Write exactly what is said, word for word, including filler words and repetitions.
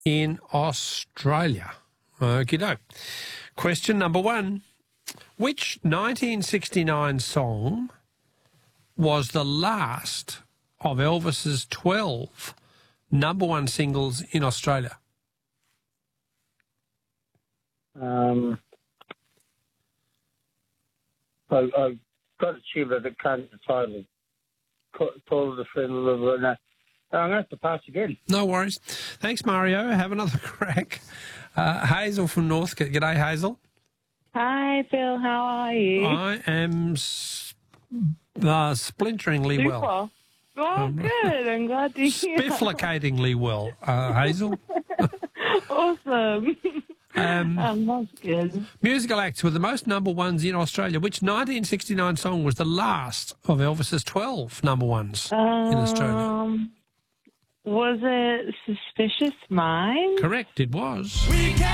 in Australia? Okie doke. Question number one. Which nineteen sixty-nine song was the last of Elvis's twelve number one singles in Australia? Um, I, I've got a tune that I can't title. Call the fiddle of uh, I'm going to have to pass again. No worries. Thanks, Mario. Have another crack. Uh, Hazel from Northcote. G'day, Hazel. Hi, Phil. How are you? I am s- uh, splinteringly Super. well. Oh, Um, good. I'm glad to hear. Spifflicatingly well, uh, Hazel. Awesome. Um, um, that's good. Musical acts with the most number ones in Australia. Which nineteen sixty-nine song was the last of Elvis's twelve number ones Um, in Australia? Was it Suspicious Mind? Correct, it was.